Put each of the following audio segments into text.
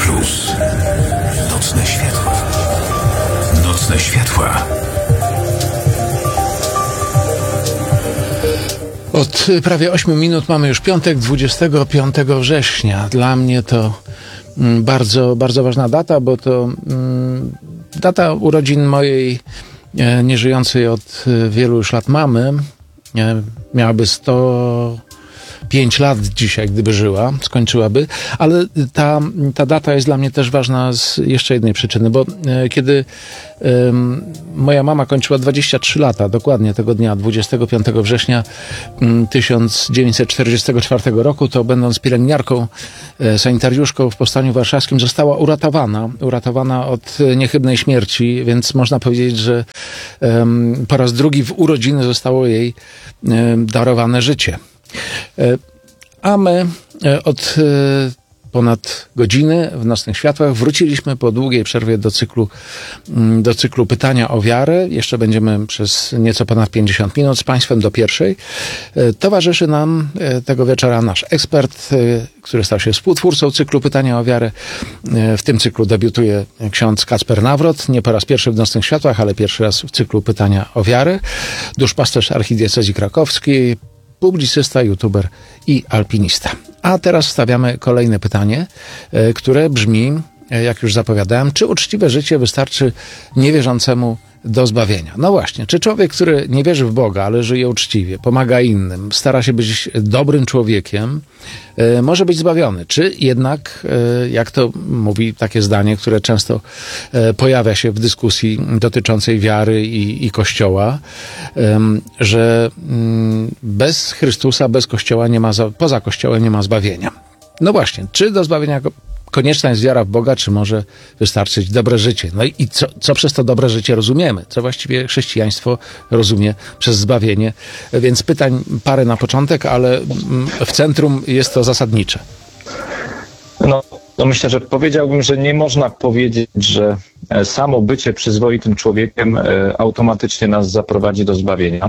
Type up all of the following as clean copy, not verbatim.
Plus. Nocne światła. Nocne światła. Od prawie 8 minut mamy już piątek, 25 września. Dla mnie to bardzo, bardzo ważna data, bo to data urodzin mojej nieżyjącej od wielu już lat mamy. Miałaby 105 lat dzisiaj, gdyby żyła, skończyłaby, ale ta data jest dla mnie też ważna z jeszcze jednej przyczyny, bo kiedy moja mama kończyła 23 lata, dokładnie tego dnia, 25 września 1944 roku, to będąc pielęgniarką, sanitariuszką w Powstaniu Warszawskim została uratowana od niechybnej śmierci, więc można powiedzieć, że po raz drugi w urodziny zostało jej darowane życie. A my od ponad godziny w Nocnych Światłach wróciliśmy po długiej przerwie do cyklu Pytania o wiarę. Jeszcze będziemy przez nieco ponad 50 minut z Państwem do pierwszej. Towarzyszy nam tego wieczora nasz ekspert, który stał się współtwórcą cyklu Pytania o wiarę. W tym cyklu debiutuje ksiądz Kacper Nawrot. Nie po raz pierwszy w Nocnych Światłach, ale pierwszy raz w cyklu Pytania o wiarę. Duszpasterz archidiecezji krakowskiej, publicysta, youtuber i alpinista. A teraz stawiamy kolejne pytanie, które brzmi, jak już zapowiadałem, czy uczciwe życie wystarczy niewierzącemu do zbawienia? No właśnie, czy człowiek, który nie wierzy w Boga, ale żyje uczciwie, pomaga innym, stara się być dobrym człowiekiem, może być zbawiony? Czy jednak, jak to mówi takie zdanie, które często pojawia się w dyskusji dotyczącej wiary i Kościoła, że bez Chrystusa, bez Kościoła poza Kościołem nie ma zbawienia? No właśnie, czy do zbawienia konieczna jest wiara w Boga, czy może wystarczyć dobre życie? No i co przez to dobre życie rozumiemy? Co właściwie chrześcijaństwo rozumie przez zbawienie? Więc pytań parę na początek, ale w centrum jest to zasadnicze. No myślę, że powiedziałbym, że nie można powiedzieć, że samo bycie przyzwoitym człowiekiem automatycznie nas zaprowadzi do zbawienia.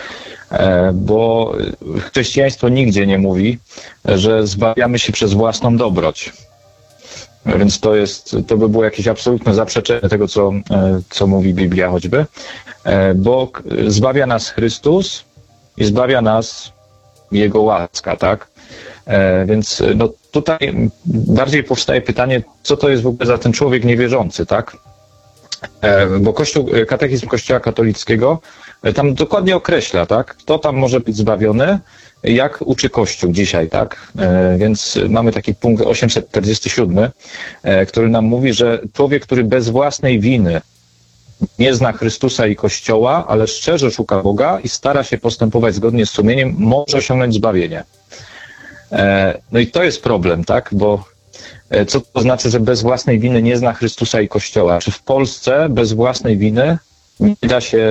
Bo chrześcijaństwo nigdzie nie mówi, że zbawiamy się przez własną dobroć. Więc to by było jakieś absolutne zaprzeczenie tego, co mówi Biblia choćby, bo zbawia nas Chrystus i zbawia nas Jego łaska, tak? Więc tutaj bardziej powstaje pytanie, co to jest w ogóle za ten człowiek niewierzący, tak? Bo katechizm Kościoła katolickiego tam dokładnie określa, tak? Kto tam może być zbawiony, jak uczy Kościół dzisiaj, tak? Więc mamy taki punkt 847, który nam mówi, że człowiek, który bez własnej winy nie zna Chrystusa i Kościoła, ale szczerze szuka Boga i stara się postępować zgodnie z sumieniem, może osiągnąć zbawienie. No i to jest problem, tak? Bo co to znaczy, że bez własnej winy nie zna Chrystusa i Kościoła? Czy w Polsce bez własnej winy nie da się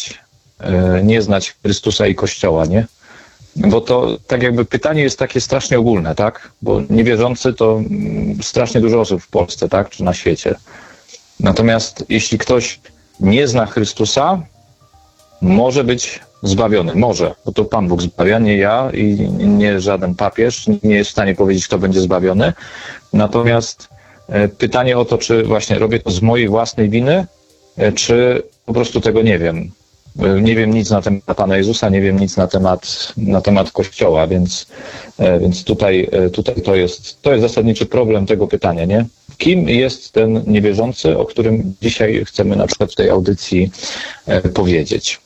nie znać Chrystusa i Kościoła, nie? Bo to tak jakby pytanie jest takie strasznie ogólne, tak? Bo niewierzący to strasznie dużo osób w Polsce, tak? Czy na świecie. Natomiast jeśli ktoś nie zna Chrystusa, może być zbawiony. Może. Bo to Pan Bóg zbawia, nie ja i nie żaden papież. Nie jest w stanie powiedzieć, kto będzie zbawiony. Natomiast pytanie o to, czy właśnie robię to z mojej własnej winy, czy po prostu tego nie wiem. Nie wiem nic na temat Pana Jezusa, nie wiem nic na temat Kościoła, więc tutaj to jest zasadniczy problem tego pytania, nie? Kim jest ten niewierzący, o którym dzisiaj chcemy na przykład w tej audycji powiedzieć?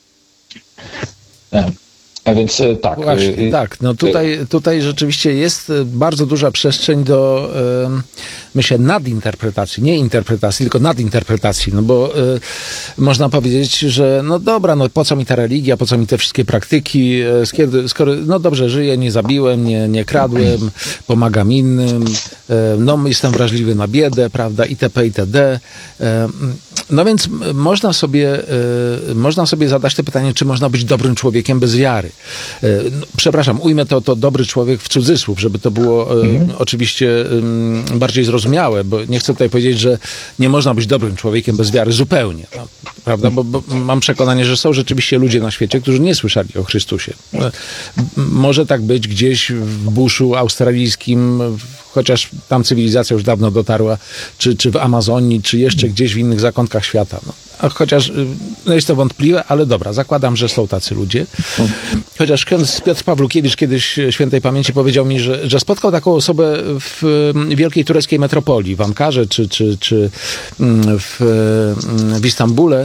A więc tak. Właśnie, tak. No tutaj rzeczywiście jest bardzo duża przestrzeń do, myślę, nadinterpretacji. Nie interpretacji, tylko nadinterpretacji. No bo można powiedzieć, że no dobra, no po co mi ta religia, po co mi te wszystkie praktyki, skoro no dobrze, żyję, nie zabiłem, nie kradłem, pomagam innym, no jestem wrażliwy na biedę, prawda, itp., itd. No więc można sobie zadać to pytanie, czy można być dobrym człowiekiem bez wiary. No, przepraszam, ujmę to dobry człowiek w cudzysłów, żeby to było oczywiście bardziej zrozumiałe, bo nie chcę tutaj powiedzieć, że nie można być dobrym człowiekiem bez wiary zupełnie. No, prawda? Bo mam przekonanie, że są rzeczywiście ludzie na świecie, którzy nie słyszeli o Chrystusie. Może tak być gdzieś w buszu australijskim, chociaż tam cywilizacja już dawno dotarła, czy w Amazonii, czy jeszcze gdzieś w innych zakątkach świata. No. A chociaż jest to wątpliwe, ale dobra, zakładam, że są tacy ludzie. Chociaż ksiądz Piotr Pawlukiewicz kiedyś świętej pamięci powiedział mi, że spotkał taką osobę w wielkiej tureckiej metropolii, w Ankarze, czy w Istambule.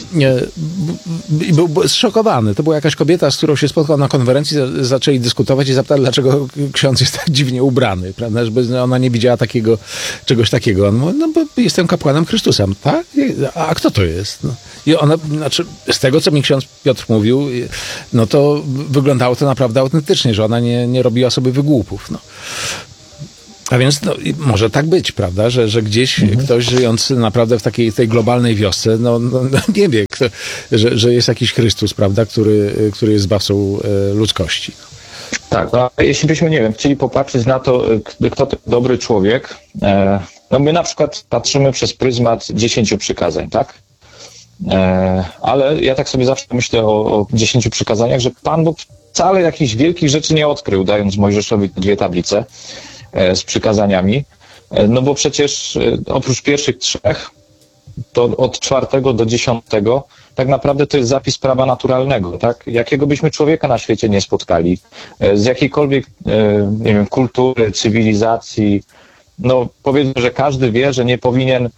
I był zszokowany. To była jakaś kobieta, z którą się spotkał na konferencji, zaczęli dyskutować i zapytali, dlaczego ksiądz jest tak dziwnie ubrany, prawda, żeby ona nie widziała czegoś takiego. On mówi, no bo jestem kapłanem Chrystusa. Tak? A kto to jest? No. I ona, znaczy, z tego, co mi ksiądz Piotr mówił, no to wyglądało to naprawdę autentycznie, że ona nie robiła sobie wygłupów. No. A więc no, może tak być, prawda, że gdzieś ktoś żyjący naprawdę w tej globalnej wiosce, no nie wie, że jest jakiś Chrystus, prawda, który jest zbawcą ludzkości. Tak, no, jeśli byśmy, nie wiem, chcieli popatrzeć na to, kto to dobry człowiek, no my na przykład patrzymy przez pryzmat 10 przykazań, tak? Ale ja tak sobie zawsze myślę o 10 przykazaniach, że Pan Bóg wcale jakichś wielkich rzeczy nie odkrył, dając Mojżeszowi 2 tablice z przykazaniami, no bo przecież oprócz pierwszych 3, to od 4 do 10 tak naprawdę to jest zapis prawa naturalnego, tak? Jakiego byśmy człowieka na świecie nie spotkali, z jakiejkolwiek, nie wiem, kultury, cywilizacji, no powiedzmy, że każdy wie, że nie powinien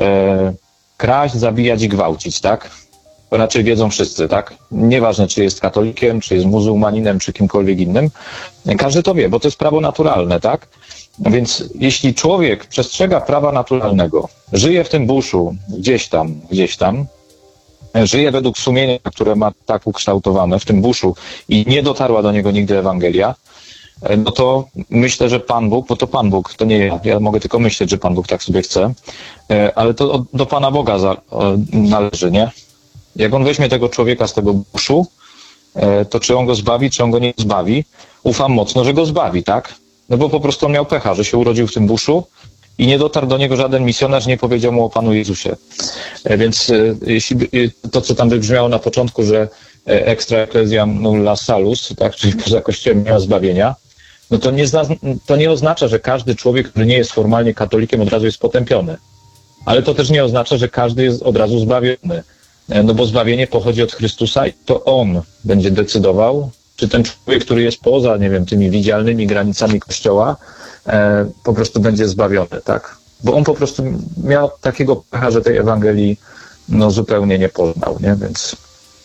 kraść, zabijać i gwałcić, tak? To raczej wiedzą wszyscy, tak? Nieważne, czy jest katolikiem, czy jest muzułmaninem, czy kimkolwiek innym. Każdy to wie, bo to jest prawo naturalne, tak? Więc jeśli człowiek przestrzega prawa naturalnego, żyje w tym buszu, gdzieś tam, żyje według sumienia, które ma tak ukształtowane w tym buszu i nie dotarła do niego nigdy Ewangelia, no to myślę, że Pan Bóg, bo to Pan Bóg, to nie ja mogę tylko myśleć, że Pan Bóg tak sobie chce, ale to do Pana Boga należy, nie? Jak on weźmie tego człowieka z tego buszu, to czy on go zbawi, czy on go nie zbawi? Ufam mocno, że go zbawi, tak? No bo po prostu on miał pecha, że się urodził w tym buszu i nie dotarł do niego żaden misjonarz, nie powiedział mu o Panu Jezusie. Więc jeśli to, co tam wybrzmiało na początku, że extra ecclesiam nulla salus, tak, czyli poza Kościołem nie ma zbawienia, no to nie oznacza, że każdy człowiek, który nie jest formalnie katolikiem, od razu jest potępiony. Ale to też nie oznacza, że każdy jest od razu zbawiony. No bo zbawienie pochodzi od Chrystusa i to On będzie decydował, czy ten człowiek, który jest poza, nie wiem, tymi widzialnymi granicami Kościoła, po prostu będzie zbawiony, tak? Bo on po prostu miał takiego pecha, że tej Ewangelii no zupełnie nie poznał, nie? Więc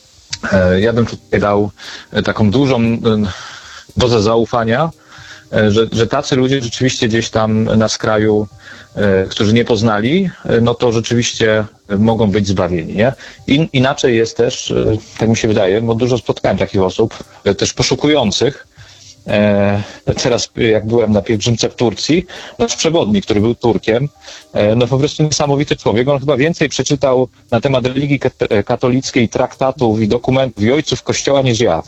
ja bym tutaj dał taką dużą dozę zaufania, że tacy ludzie rzeczywiście gdzieś tam na skraju, którzy nie poznali, no to rzeczywiście mogą być zbawieni, nie? Inaczej jest też, tak mi się wydaje, bo dużo spotkałem takich osób, też poszukujących. Teraz jak byłem na pielgrzymce w Turcji, nasz przewodnik, który był Turkiem, no po prostu niesamowity człowiek. On chyba więcej przeczytał na temat religii katolickiej, traktatów i dokumentów i ojców Kościoła niż ja.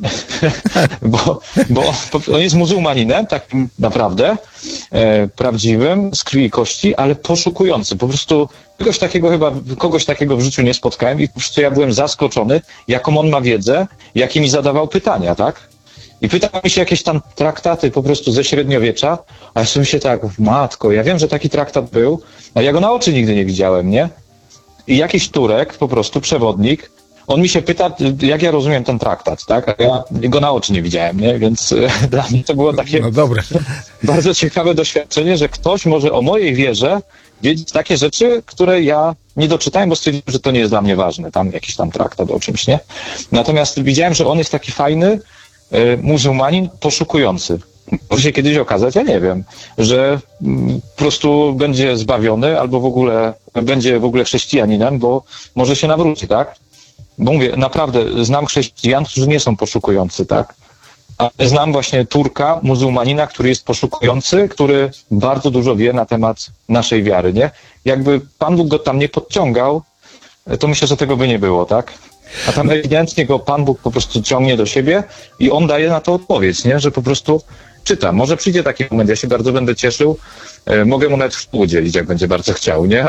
bo on jest muzułmaninem, tak naprawdę, prawdziwym, z krwi i kości, ale poszukujący. Po prostu kogoś takiego w życiu nie spotkałem i po prostu ja byłem zaskoczony, jaką on ma wiedzę, jakie mi zadawał pytania, tak? I pytał mi się jakieś tam traktaty po prostu ze średniowiecza, a ja sobie myślę tak, matko, ja wiem, że taki traktat był, a ja go na oczy nigdy nie widziałem, nie? I jakiś Turek, po prostu przewodnik, on mi się pyta, jak ja rozumiem ten traktat, tak? A ja go na oczy nie widziałem, nie? Więc dla mnie to było takie bardzo ciekawe doświadczenie, że ktoś może o mojej wierze wiedzieć takie rzeczy, które ja nie doczytałem, bo stwierdziłem, że to nie jest dla mnie ważne, tam jakiś tam traktat o czymś, nie? Natomiast widziałem, że on jest taki fajny muzułmanin poszukujący. Może się kiedyś okazać, ja nie wiem, że po prostu będzie zbawiony albo będzie w ogóle chrześcijaninem, bo może się nawróci, tak? Bo mówię, naprawdę znam chrześcijan, którzy nie są poszukujący, tak? A znam właśnie Turka, muzułmanina, który jest poszukujący, który bardzo dużo wie na temat naszej wiary, nie? Jakby Pan Bóg go tam nie podciągał, to myślę, że tego by nie było, tak? A tam ewidentnie go Pan Bóg po prostu ciągnie do siebie i on daje na to odpowiedź, nie? Że po prostu czyta. Może przyjdzie taki moment, ja się bardzo będę cieszył, mogę mu nawet współudzielić, jak będzie bardzo chciał, nie?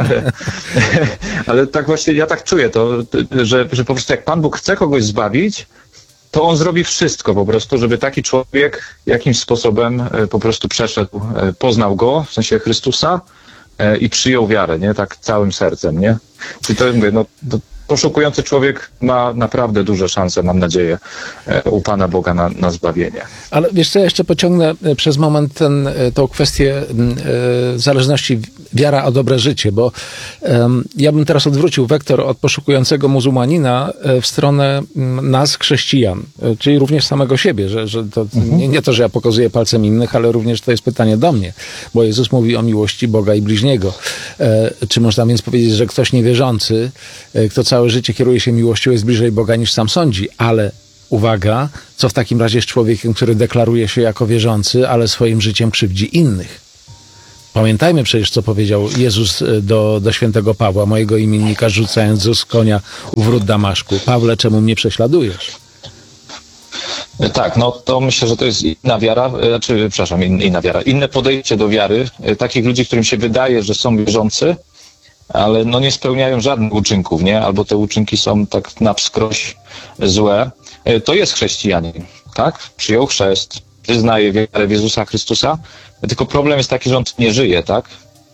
Ale tak właśnie, ja tak czuję to, że po prostu jak Pan Bóg chce kogoś zbawić, to on zrobi wszystko po prostu, żeby taki człowiek jakimś sposobem po prostu przeszedł, poznał go, w sensie Chrystusa i przyjął wiarę, nie? Tak całym sercem, nie? Czyli to mówię, no poszukujący człowiek ma naprawdę duże szanse, mam nadzieję, u Pana Boga na zbawienie. Ale wiesz co, ja jeszcze pociągnę przez moment tą kwestię zależności wiara o dobre życie, bo ja bym teraz odwrócił wektor od poszukującego muzułmanina w stronę nas, chrześcijan, czyli również samego siebie, że to nie to, że ja pokazuję palcem innych, ale również to jest pytanie do mnie, bo Jezus mówi o miłości Boga i bliźniego. Czy można więc powiedzieć, że ktoś niewierzący, kto całe życie kieruje się miłością, jest bliżej Boga niż sam sądzi, ale uwaga, co w takim razie z człowiekiem, który deklaruje się jako wierzący, ale swoim życiem krzywdzi innych? Pamiętajmy przecież, co powiedział Jezus do świętego Pawła, mojego imiennika, rzucając z konia u wrót Damaszku. Pawle, czemu mnie prześladujesz? Tak, no to myślę, że to jest inna wiara, inna wiara, inne podejście do wiary, takich ludzi, którym się wydaje, że są wierzący, ale no nie spełniają żadnych uczynków, nie? Albo te uczynki są tak na wskroś złe. To jest chrześcijanin, tak? Przyjął chrzest, wyznaje wiarę w Jezusa Chrystusa, tylko problem jest taki, że on nie żyje, tak?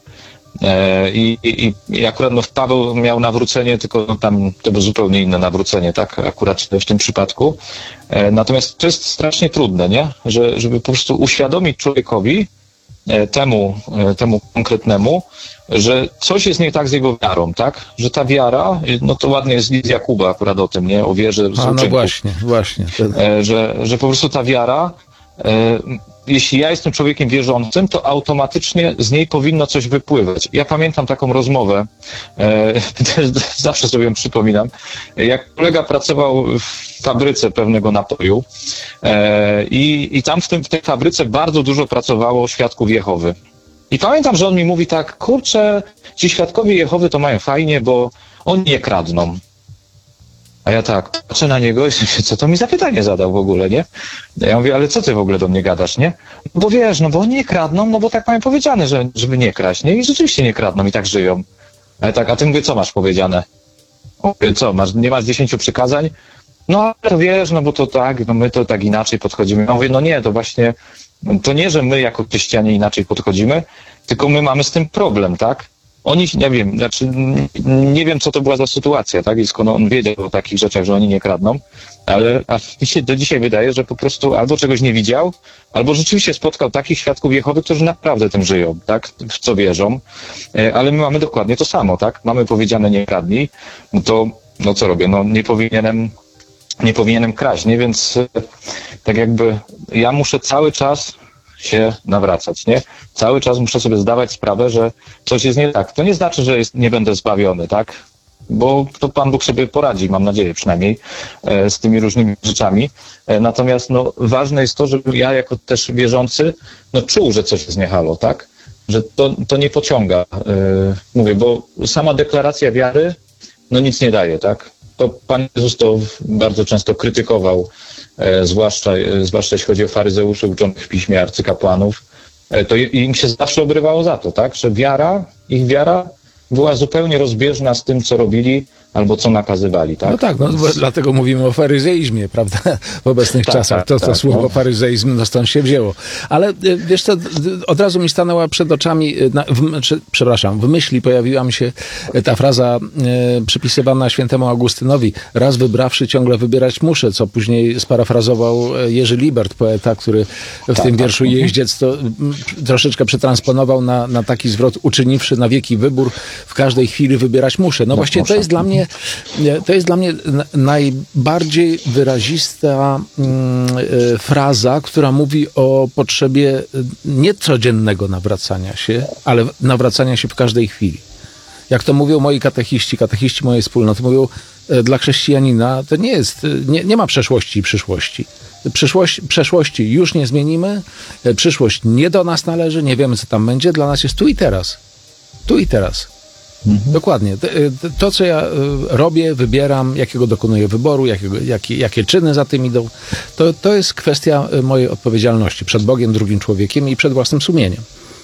I akurat no, Paweł miał nawrócenie, tylko no, tam to było zupełnie inne nawrócenie, tak? Akurat w tym przypadku. Natomiast to jest strasznie trudne, nie? Żeby po prostu uświadomić człowiekowi, temu konkretnemu, że coś jest nie tak z jego wiarą, tak? Że ta wiara, no to ładnie jest z Jakuba akurat o tym, nie? O wierze z uczynków. No właśnie. Że po prostu ta wiara, jeśli ja jestem człowiekiem wierzącym, to automatycznie z niej powinno coś wypływać. Ja pamiętam taką rozmowę, zawsze sobie ją przypominam, jak kolega pracował w fabryce pewnego napoju i tam w tej fabryce bardzo dużo pracowało świadków Jehowy. I pamiętam, że on mi mówi tak, kurczę, ci świadkowie Jehowy to mają fajnie, bo oni nie kradną. A ja tak patrzę na niego i co to mi za pytanie zadał w ogóle, nie? Ja mówię, ale co ty w ogóle do mnie gadasz, nie? No bo wiesz, no bo oni nie kradną, no bo tak mają powiedziane, żeby nie kraść, nie? I rzeczywiście nie kradną i tak żyją. A ja tak, a ty mówię, co masz powiedziane? Mówię, co, nie masz 10 przykazań? No ale to wiesz, no bo to tak, no my to tak inaczej podchodzimy. Ja mówię, no nie, to właśnie, to nie, że my jako chrześcijanie inaczej podchodzimy, tylko my mamy z tym problem, tak? Oni, nie wiem, co to była za sytuacja, tak? I skąd on wiedział o takich rzeczach, że oni nie kradną, ale mi się do dzisiaj wydaje, że po prostu albo czegoś nie widział, albo rzeczywiście spotkał takich świadków Jehowy, którzy naprawdę tym żyją, tak? W co wierzą. Ale my mamy dokładnie to samo, tak? Mamy powiedziane nie kradnij, no to, no co robię? No nie powinienem kraść, nie? Więc tak jakby ja muszę cały czas się nawracać, nie? Cały czas muszę sobie zdawać sprawę, że coś jest nie tak. To nie znaczy, że nie będę zbawiony, tak? Bo to Pan Bóg sobie poradzi, mam nadzieję przynajmniej, z tymi różnymi rzeczami. Natomiast no, ważne jest to, żeby ja jako też wierzący no, czuł, że coś jest nie halo, tak? Że to nie pociąga. Mówię, bo sama deklaracja wiary no nic nie daje, tak? To Pan Jezus to bardzo często krytykował, zwłaszcza jeśli chodzi o faryzeuszy uczonych w piśmie, arcykapłanów, to im się zawsze obrywało za to, tak? Że ich wiara była zupełnie rozbieżna z tym, co robili albo co nakazywali, tak? No tak, no, dlatego mówimy o faryzeizmie, prawda? W obecnych czasach. To słowo faryzeizm, no stąd się wzięło. Ale wiesz co, od razu mi stanęła przed oczami, w myśli pojawiła mi się ta fraza przypisywana świętemu Augustynowi: raz wybrawszy, ciągle wybierać muszę, co później sparafrazował Jerzy Libert, poeta, który w tym wierszu Jeździec to troszeczkę przetransponował na taki zwrot: uczyniwszy na wieki wybór, w każdej chwili wybierać muszę. No właściwie to jest dla mnie najbardziej wyrazista fraza, która mówi o potrzebie nie codziennego nawracania się, ale nawracania się w każdej chwili. Jak to mówią moi katechiści mojej wspólnoty, mówią, dla chrześcijanina to nie ma przeszłości i przyszłości. Przeszłości już nie zmienimy, przyszłość nie do nas należy, nie wiemy, co tam będzie, dla nas jest tu i teraz. Tu i teraz. Dokładnie. To, co ja robię, wybieram, jakiego dokonuję wyboru, jakie czyny za tym idą, to jest kwestia mojej odpowiedzialności przed Bogiem, drugim człowiekiem i przed własnym sumieniem.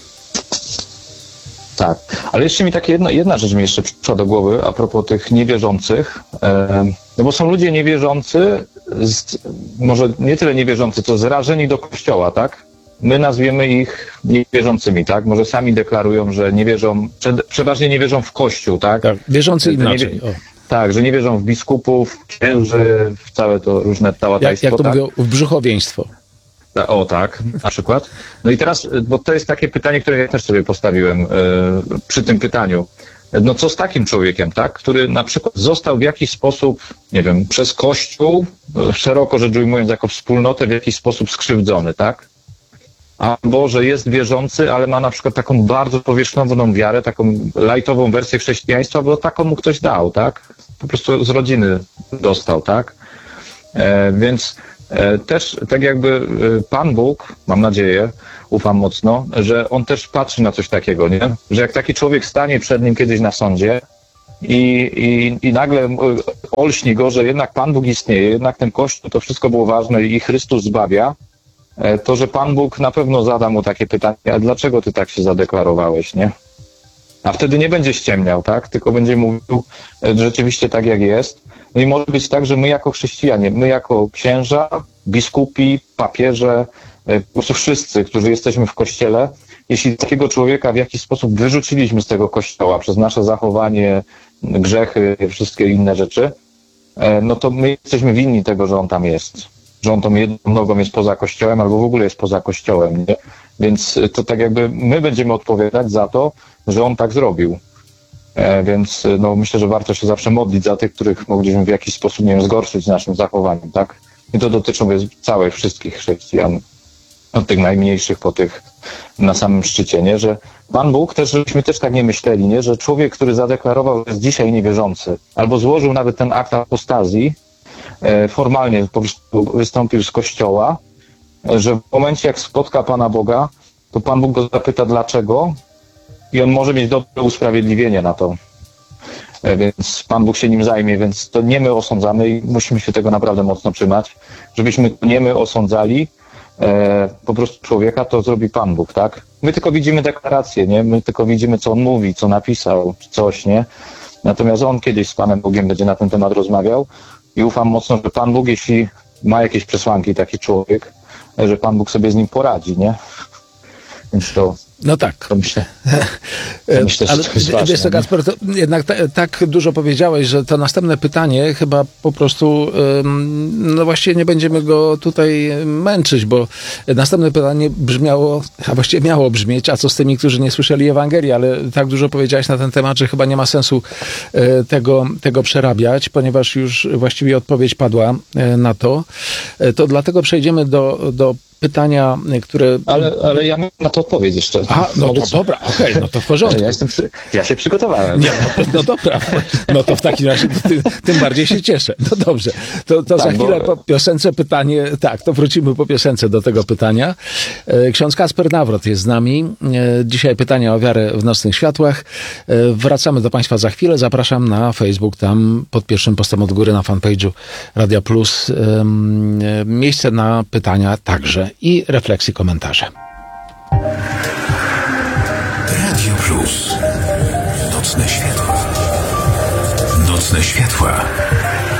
Tak, ale jeszcze mi jedna rzecz mi jeszcze przyszła do głowy a propos tych niewierzących, no bo są ludzie niewierzący, może nie tyle niewierzący, co zrażeni do Kościoła, tak? My nazwiemy ich niewierzącymi, tak? Może sami deklarują, że nie wierzą, przeważnie nie wierzą w Kościół, tak? Tak, wierzący inaczej. Tak, że nie wierzą w biskupów, księży, w całe to różne tałataństwo. Jak to tak? mówią, w brzuchowieństwo. O tak, na przykład. No i teraz, bo to jest takie pytanie, które ja też sobie postawiłem przy tym pytaniu. No co z takim człowiekiem, tak? Który na przykład został w jakiś sposób, nie wiem, przez Kościół, szeroko rzecz ujmując jako wspólnotę, w jakiś sposób skrzywdzony, tak? Albo, że jest wierzący, ale ma na przykład taką bardzo powierzchowną wiarę, taką lajtową wersję chrześcijaństwa, bo taką mu ktoś dał, tak? Po prostu z rodziny dostał, tak? Więc też tak jakby Pan Bóg, mam nadzieję, ufam mocno, że On też patrzy na coś takiego, nie? Że jak taki człowiek stanie przed Nim kiedyś na sądzie i nagle olśni go, że jednak Pan Bóg istnieje, jednak ten Kościół to wszystko było ważne i Chrystus zbawia, to, że Pan Bóg na pewno zada mu takie pytanie, a dlaczego ty tak się zadeklarowałeś, nie? A wtedy nie będzie ściemniał, tak? Tylko będzie mówił rzeczywiście tak, jak jest. No i może być tak, że my jako chrześcijanie, my jako księża, biskupi, papieże, po prostu wszyscy, którzy jesteśmy w Kościele, jeśli takiego człowieka w jakiś sposób wyrzuciliśmy z tego Kościoła przez nasze zachowanie, grzechy, wszystkie inne rzeczy, no to my jesteśmy winni tego, że on tam jest. Że on tą jedną nogą jest poza Kościołem albo w ogóle jest poza Kościołem, nie? Więc to tak jakby my będziemy odpowiadać za to, że on tak zrobił. Więc no, myślę, że warto się zawsze modlić za tych, których mogliśmy w jakiś sposób, nie wiem, zgorszyć naszym zachowaniem, tak? I to dotyczy całych wszystkich chrześcijan, od tych najmniejszych po tych na samym szczycie, nie? Że Pan Bóg też, żebyśmy też tak nie myśleli, nie? Że człowiek, który zadeklarował, że jest dzisiaj niewierzący, albo złożył nawet ten akt apostazji, formalnie wystąpił z Kościoła, że w momencie, jak spotka Pana Boga, to Pan Bóg go zapyta dlaczego i on może mieć dobre usprawiedliwienie na to. Więc Pan Bóg się nim zajmie, więc to nie my osądzamy i musimy się tego naprawdę mocno trzymać. Żebyśmy nie my osądzali po prostu człowieka, to zrobi Pan Bóg, tak? My tylko widzimy deklarację, nie? My tylko widzimy, co on mówi, co napisał, czy coś, nie? Natomiast on kiedyś z Panem Bogiem będzie na ten temat rozmawiał i ufam mocno, że Pan Bóg, jeśli ma jakieś przesłanki taki człowiek, że Pan Bóg sobie z nim poradzi, nie? Więc to... No tak. To myślę, że ale to jest ważne. wiesz co, Kacper, to jednak tak dużo powiedziałeś, że to następne pytanie chyba po prostu, no właściwie nie będziemy go tutaj męczyć, bo następne pytanie brzmiało, a właściwie miało brzmieć, a co z tymi, którzy nie słyszeli Ewangelii, ale tak dużo powiedziałeś na ten temat, że chyba nie ma sensu tego przerabiać, ponieważ już właściwie odpowiedź padła na to. To dlatego przejdziemy do pytania, które... Ale ja mam na to odpowiedź jeszcze. No to dobra, okej, no to w porządku. Ja się przygotowałem. Nie, no dobra, no to w takim razie tym bardziej się cieszę. No dobrze, to tak, za chwilę po piosence pytanie, tak, to wrócimy po piosence do tego pytania. Ksiądz Kacper Nawrot jest z nami. Dzisiaj pytania o wiarę w nocnych światłach. Wracamy do Państwa za chwilę. Zapraszam na Facebook, tam pod pierwszym postem od góry na fanpage'u Radia Plus miejsce na pytania także i refleksje, komentarze. Radio Plus. Nocne światła. Nocne światła.